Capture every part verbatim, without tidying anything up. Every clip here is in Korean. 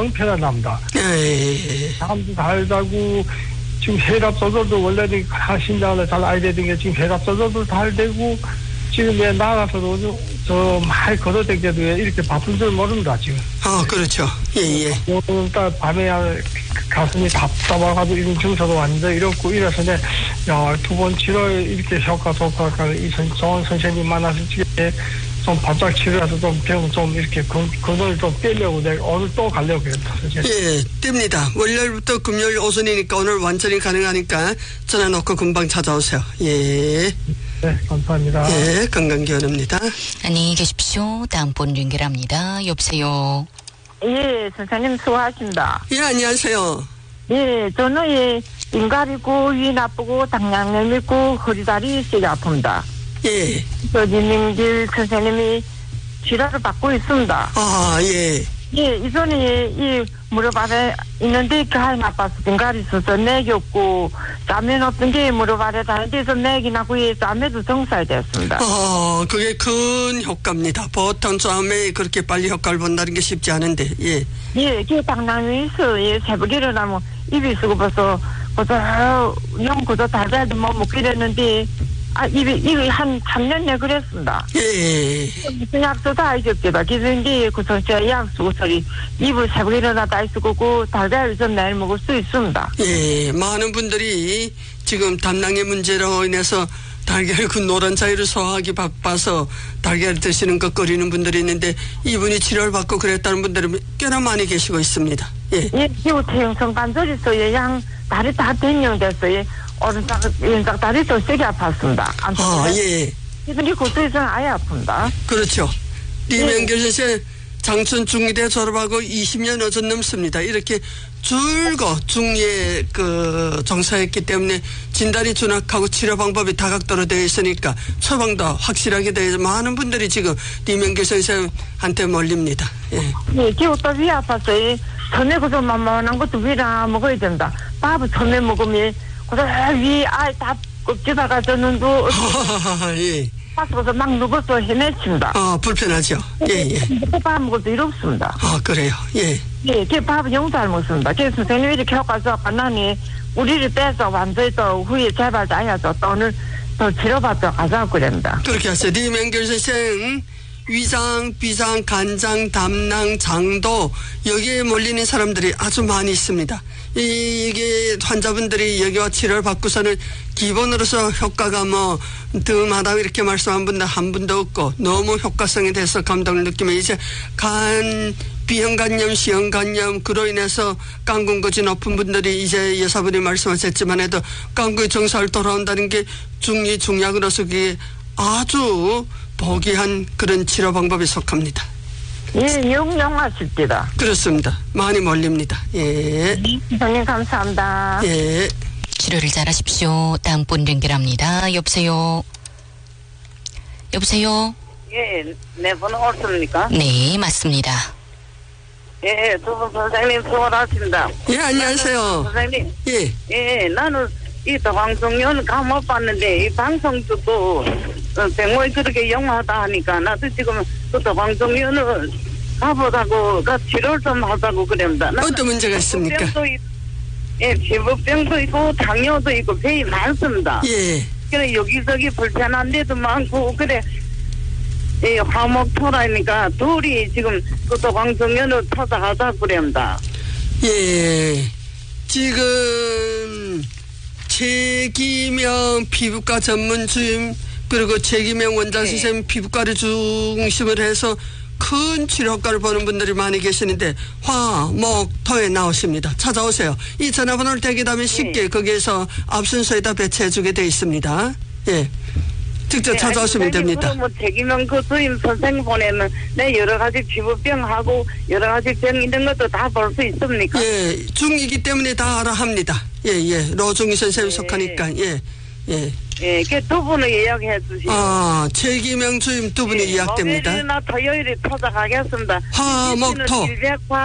병폐가 납니다. 예. 잠도 잘 자고, 지금 혈압 조절도 원래는 하신다고 잘 알게 된 게 지금 혈압 조절도 잘 되고, 지금 왜 나가서도 저 많이 걸어다니게도 이렇게 바쁜 줄 모릅니다, 지금. 아, 그렇죠. 예, 예. 오늘 딱 밤에 가슴이 답답하고 이런 증서도 완전 이렇고 이래서 내, 야, 두 번 치료에 이렇게 효과 좋고, 이 선, 좋은 선생님 만나서 지금 좀 바짝 치료해서 좀 병 좀 이렇게 근, 근을 좀 빼려고 내가 오늘 또 가려고 그랬다, 선생님. 예, 뗍니다. 월요일부터 금요일 오전이니까 오늘 완전히 가능하니까 전화 놓고 금방 찾아오세요. 예. 네, 감사합니다. 예, 건강기원입니다. 안녕히 계십시오. 다음 분 연결합니다. 여보세요. 예, 선생님 수고하십니다. 예, 안녕하세요. 예, 저는 예, 인갈이고 위 나쁘고 당뇨염 있고 허리다리 세게 아픕니다. 예. 서진민길 선생님이 치료를 받고 있습니다. 아, 예. 예, 이전에 이 무릎 아래 있는데 가을 나빠서 인갈이 있어서 맥이 없고 짬이 없던 게 무릎 아래 다른 데서 맥이 나고 예, 짬에도 정살됐습니다. 아, 그게 큰 효과입니다. 보통 짬에 그렇게 빨리 효과를 본다는 게 쉽지 않은데, 예. 예, 그 당뇨염이 있어. 예, 새벽에 일어나면 입이 쓰고 벌써 그저 영 그저 달달도 뭐 먹게 됐는데 아, 입이, 입이 한 삼 년 내 그랬습니다. 예. 무슨 약도 다 잊었겠다. 그래서 이제 그 전체 약 쓰고 소리 입을 새벽에 일어나다 쓰고 달걀을 좀 내일 먹을 수 있습니다. 예, 많은 분들이 지금 담낭의 문제로 인해서 달걀 그 노란 자유를 소화하기 바빠서 달걀 드시는 것 꺼리는 분들이 있는데 이분이 치료를 받고 그랬다는 분들이 꽤나 많이 계시고 있습니다. 예. 예, 기후 태형성 관절이 있어요. 양 다리 다 변형됐어요. 오른쪽, 왼쪽 다리 더 세게 아팠습니다. 아, 예. 이분이 그쪽에서는 아예 아픕니다. 그렇죠. 리명길 예. 선생 장춘 중의대 졸업하고 이십 년 어전 넘습니다. 이렇게 줄거 중의에 그 정사했기 때문에 진단이 준확하고 치료 방법이 다각도로 되어 있으니까 처방도 확실하게 되어 많은 분들이 지금 리명길 선생한테 몰립니다. 예. 예, 기후도 위 아팠어요. 처음에 그저 만만한 것도 위라 먹어야 된다. 밥을 처음에 먹으면 그저 위 아이 다 껍질다가 저는도 예. 빠져서 막 누워서 헤매칩니다. 아, 불편하죠. 예, 예. 밥 먹을 때 이렇습니다. 아, 그래요. 예. 예, 그 밥은 영도 안 먹습니다. 그래서 선생님이 이렇게 효과서 간단히 우리를 빼서 완전히 또 후에 재발 다해야죠. 또 오늘 또 치료받자 가자고 그럽니다. 그렇게 하세요. 리명길 선생 위장, 비장, 간장, 담낭, 장도 여기에 몰리는 사람들이 아주 많이 있습니다. 이게 환자분들이 여기와 치료를 받고서는 기본으로서 효과가 뭐 듬하다 이렇게 말씀한 분들 한 분도 없고 너무 효과성에 대해서 감동을 느끼면 이제 간 비형간염, 시형간염 그로 인해서 깡궁거지 높은 분들이 이제 여사분이 말씀하셨지만 해도 깡궁이 정상을 돌아온다는 게 중이 중약으로서 그게 아주 보기한 그런 치료 방법에 속합니다. 예, 영영하십니다. 그렇습니다. 많이 몰립니다. 예. 선생님 감사합니다. 예. 치료를 잘하십시오. 다음 분 연결합니다. 여보세요. 여보세요. 예, 내 번호 옳습니까? 네, 맞습니다. 예, 두 분 선생님 수고하십니다. 예, 안녕하세요. 선생님. 예. 예, 나는 이 방송료는 감 못 봤는데 이 방송 듣고 백모이 그렇게 영화하다 하니까 나도 지금 그 방송료는 가보다고 그 치료를 좀 하자고 그럽니다. 어떤 문제가 있습니까? 피부병도 있, 예, 피부병도 있고 당뇨도 있고 병이 많습니다. 예. 그래 여기저기 불편한 데도 많고 그래 예, 화목토라니까 둘이 지금 그 방송료를 찾아가자 그럽니다. 예. 지금 최기명 피부과 전문 주임 그리고 최기명 원장 네. 선생님 피부과를 중심으로 해서 큰 치료 효과를 보는 분들이 많이 계시는데 화, 목, 토에 나오십니다. 찾아오세요. 이 전화번호를 대기하면 쉽게 네. 거기에서 앞순서에다 배치해주게 되어 있습니다. 예. 직접 네, 찾아오시면 아니, 됩니다. 그럼 뭐 최기명 그 주임 선생 보내면 내 여러 가지 피부병하고 여러 가지 병 있는 것도 다 볼 수 있습니까? 예, 중이기 때문에 다 알아 합니다. 예, 예. 로중이 선생님 네. 속하니까, 예, 예. 예, 그 두 분을 예약해 주시고. 아, 최기명 주임 두 분이 예, 예약됩니다. 목요일이나 토요일에 찾아가겠습니다. 화, 목, 토. 일백화,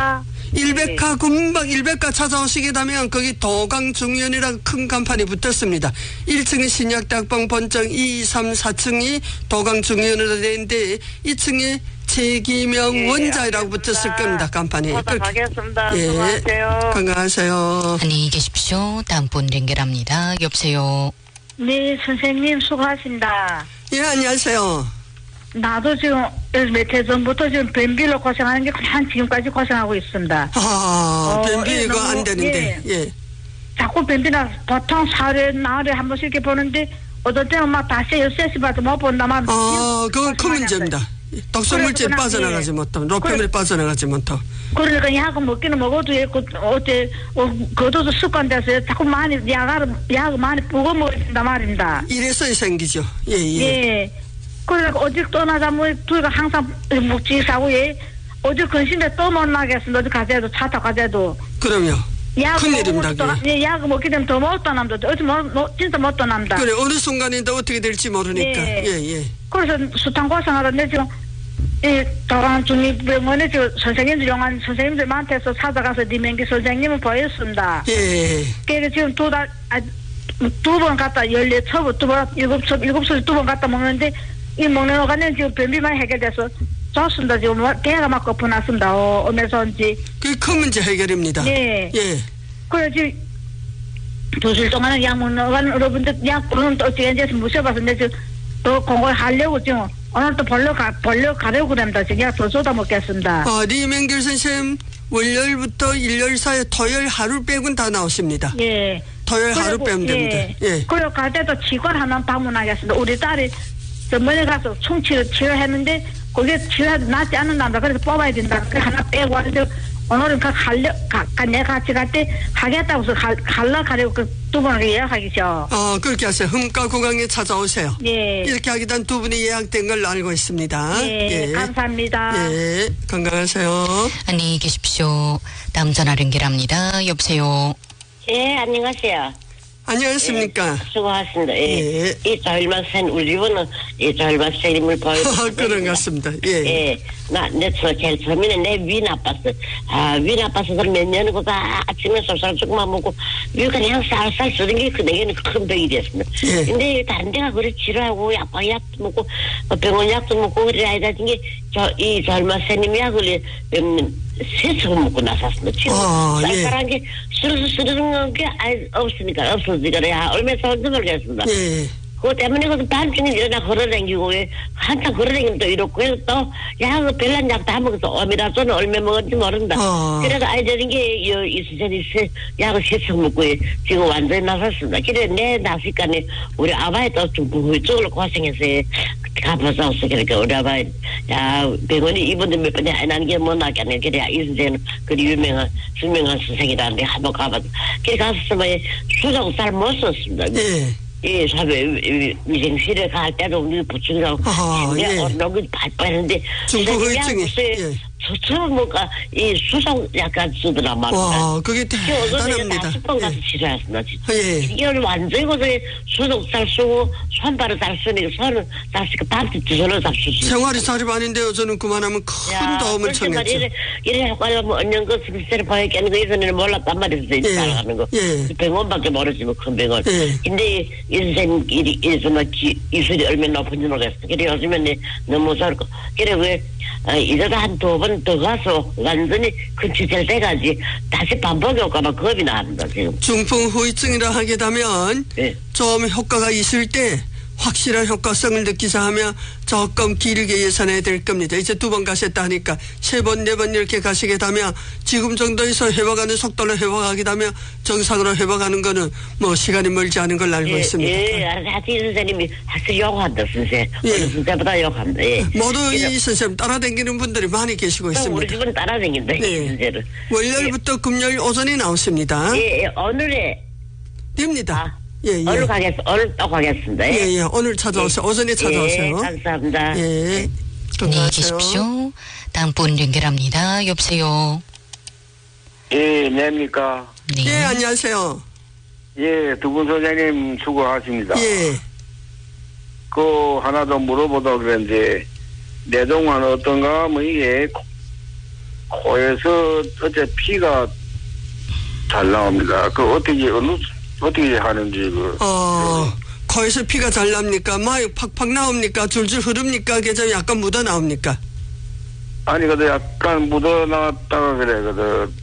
일백화 금방 일백화 찾아오시게 되면 거기 도강중년이라는 큰 간판이 붙었습니다. 일 층이 신약대학방 본청, 이, 삼, 사 층이 도강중년으로 되는데 이 층에 최기명 예, 원자이라고 알겠습니다. 붙었을 겁니다. 간판이. 가겠습니다. 예. 수고하세요. 건강하세요. 안녕히 계십시오. 다음 분 연결합니다. 여보세요. 네, 선생님 수고하십니다. 예, 안녕하세요. 나도 지금 몇 해 전부터 지금 변비로 고생하는 게 한 지금까지 고생하고 있습니다. 아, 어, 변비가 예, 너무, 안 되는데. 예. 예. 자꾸 변비나 보통 사흘에 나흘에 한 번씩 이렇게 보는데 어떨 때는 막 다시 열세 시 봐도 못 본다만. 아, 그건 큰 문제입니다. 독성물질 그래, 빠져나가지 예. 못하면, 로페밀 그래. 빠져나가지 못하고. 그러니까 약을 먹기는 먹어도 있고 어째 어, 그것도 습관돼서 자꾸 많이 약을 약을 많이 부어 먹는다 말입니다. 이래서 생기죠. 예, 예. 예. 그러니까 어제 떠나자 뭐 둘이가 항상 묵지 사고 예. 어제 근심에 또 못 나겠습니다. 어디 가자도 차 타고 가자도. 그럼요. 큰일입니다, 또, 그게. 예, 약을 먹게 되면 더 못 떠납니다. 어제 뭐, 뭐 진짜 못 떠납니다. 그래, 어느 순간인데 어떻게 될지 모르니까. 예. 예, 예. 그래서 수탄 고생하는데 지금 이 도강 중립병원에 지금 선생님들 용한 선생님들한테서 찾아가서 니맹기 선생님을 보였습니다. 예. 그래서 지금 두 달, 아, 두 번 갔다 열네 첩, 두 번, 일곱 첩, 일곱 첩 두 번 갔다 먹는데 이 먹는 거는 지금 변비만 해결돼서 좋습니다. 지금 배가 막 고프났습니다. 어, 오면서인지. 그게 큰 문제 해결입니다. 네. 예. 그래 지금 두 달 동안은 약 먹는 거는 여러분들 약 그런 또 어떻게 이제 무셔봐서 내 지금 또 공부를 하려고 지금 오늘 또 벌려 가 벌려 가려고 그럽니다. 지금 약 더 쏟아 먹겠습니다. 어, 리맹길 선생님, 월요일부터 일요일 사이 토요일 하루 빼곤 다 나오십니다. 예. 토요일 하루 그리고, 빼면 됩니다. 예. 그리고 갈 때도 직원 하나 방문하겠습니다. 우리 딸이 전번에 가서 충치를 치료했는데 그게 치료해도 낫지 않는다. 그래서 뽑아야 된다. 그 하나 빼고 하는데 오늘은 그 갈려, 가, 가, 내가 같이 갈 때 가겠다고 해서 갈, 갈라 가려고 그 두 번을 예약하기죠. 어, 그렇게 하세요. 흠가구강에 찾아오세요. 예. 이렇게 하기 전 두 분이 예약된 걸 알고 있습니다. 예. 감사합니다. 예. 건강하세요. 안녕히 계십시오. 다음 전화 연결합니다. 여보세요. 예, 안녕하세요. 안녕하십니까. 예, 수고하셨습니다. 예. 예. 이 조일만 선, 우리 집은 이 조일만 선생님을 보여주고. 그런 것 같습니다. 예. 예. 나, 내, 저, 제일 처음에는 내 위 나빴어. 아, 위 나빠서 몇 년이고 다 아침에 쌀쌀 조금만 먹고, 위 그냥 쌀쌀 쓰는 게 그, 내게는 큰 병이 됐습니다. 예. 근데 다른 데가 그래 치료하고, 약방 약도 먹고, 어, 병원 약도 먹고, 그래야 되는 게, 저, 이 조일만 선생님 약을, 음, 세척 먹고 나섰습니다. 지금 아, 쌀쌀한 게 스르르 스르르는 게 아예 없으니까 없어지니까 야 얼마 사는지 모르겠습니다. 예. 그것 때문에 그 밤중에 일어나 걸어다니고 한참 걸어다니면 또 이렇고 해서 또야 그 별난 약도 다 먹어서 오미라zo는 얼마 먹었는지 모른다. 어. 그래서 아이 되는 게이 수전이 약을 세척 먹고 지금 완전히 나섰습니다. 그래 내 나시간에 우리 아바이도 좀 후유증으로 고생해서 가봐서 없어. 그러니까 우리 아바이 야 병원이 이번에 몇 번에 안 하는 게 못 나겠네. 그래 이 선생은 그 유명한 유명한 선생이라는데 한번 가봐서 그래 가서 수정 잘 못 썼습니다. 예. 예, 사회 위생실에 갈 때도 우리 부축이라고 근데 얼룩이 발빠는데 중풍후유증이 예. 저처럼 뭔가 이 수성 약간 쓰더란 말이야. 와, 그게 대단합니다. 수성 가서 치료했습니다. 예. 이게 완전히 그래 수성 잘 쓰고 손발을 잘 쓰니까 손을 잘 쓰고 밤새 두 손을 잘 쓰시. 생활이 자립 아닌데요. 저는 그만하면 큰 도움을 청했죠. 이래 이래 효과를 뭐 언년 거 스스로 봐야겠는 거 예전에는 몰랐단 말이었어요. 예. 살아가는 거. 예. 병원밖에 모르지 뭐 큰 병원. 예. 근데 이 선생님 이 이래서 이술이 얼마나 높은지 모르겠어. 그래 요즘에는 너무 좋고. 그래 왜 이러다 한 두 번 더 가서 완전히 근처질 때까지 다시 반복이 올까봐 겁이 납니다 지금. 중풍 후유증이라 하게 되면 예. 좀 효과가 있을 때 확실한 효과성을 느끼자 하면 조금 길게 예산해야 될 겁니다. 이제 두 번 가셨다 하니까 세 번, 네 번 이렇게 가시게 되면 지금 정도에서 회복하는 속도로 회복하게 되면 정상으로 회복하는 거는 뭐 시간이 멀지 않은 걸 알고 예, 있습니다. 예, 하여튼 이 선생님이 확실히 욕한다, 선생. 예. 어느 선생보다 욕한다. 예. 모두 이 선생님 따라다니는 분들이 많이 계시고 우리 있습니다. 집은 따라다닌다, 이 네. 선생을. 월요일부터 금요일 오전에 나오십니다. 예, 예, 오늘에. 됩니다. 아, 예, 예. 오늘 가겠, 오늘 또 가겠습니다. 예, 예, 예. 오늘 찾아오세요. 예. 오전에 찾아오세요. 예, 감사합니다. 예. 안녕히 건강하세요. 계십시오. 다음 분 연결합니다. 여보세요. 예, 냅니까? 네. 예, 안녕하세요. 예, 두 분 선생님 수고하십니다. 예. 그, 하나 더 물어보다 그랬는데, 내 동안 어떤가, 뭐, 이게, 코에서 어째 피가 잘 나옵니다. 그 어떻게 어느 어떻게 하는지 그. 어, 코에서 피가 잘 납니까? 막 팍팍 나옵니까? 줄줄 흐릅니까? 그저 약간 묻어 나옵니까? 아니 그래도 약간 묻어나왔다가 그래 그래도